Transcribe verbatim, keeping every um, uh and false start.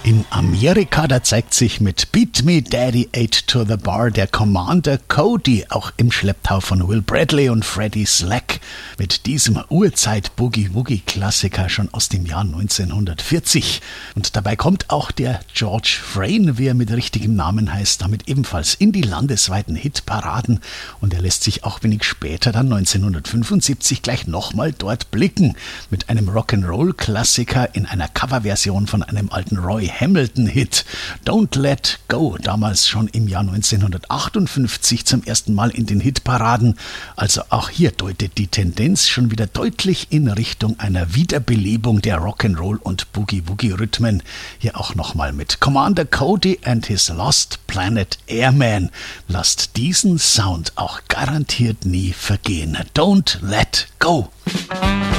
In Amerika, da zeigt sich mit Beat Me Daddy Eight to the Bar der Commander Cody, auch im Schlepptau von Will Bradley und Freddie Slack. Mit diesem Urzeit-Boogie-Woogie-Klassiker schon aus dem Jahr neunzehnhundertvierzig. Und dabei kommt auch der George Frayne, wie er mit richtigem Namen heißt, damit ebenfalls in die landesweiten Hitparaden. Und er lässt sich auch wenig später, dann neunzehnhundertfünfundsiebzig, gleich nochmal dort blicken. Mit einem Rock'n'Roll-Klassiker in einer Coverversion von einem alten Roy Hamilton-Hit. Don't Let Go, damals schon im Jahr neunzehnhundertachtundfünfzig zum ersten Mal in den Hitparaden. Also auch hier deutet die Tendenz schon wieder deutlich in Richtung einer Wiederbelebung der Rock'n'Roll und Boogie-Woogie-Rhythmen. Hier auch nochmal mit Commander Cody and his Lost Planet Airman. Lasst diesen Sound auch garantiert nie vergehen. Don't Let Go.